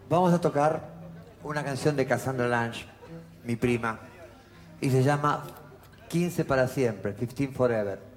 Vamos a tocar una canción de Cassandra Lange, mi prima, y se llama 15 para siempre, 15 Forever.